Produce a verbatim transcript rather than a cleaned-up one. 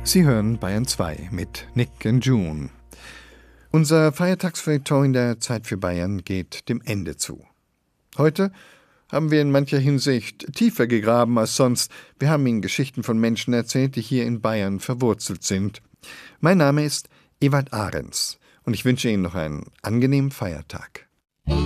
Sie hören Bayern zwei mit Nick and June. Unser Feiertagsfeuilleton in der Zeit für Bayern geht dem Ende zu. Heute haben wir in mancher Hinsicht tiefer gegraben als sonst. Wir haben Ihnen Geschichten von Menschen erzählt, die hier in Bayern verwurzelt sind. Mein Name ist Ewald Ahrens und ich wünsche Ihnen noch einen angenehmen Feiertag.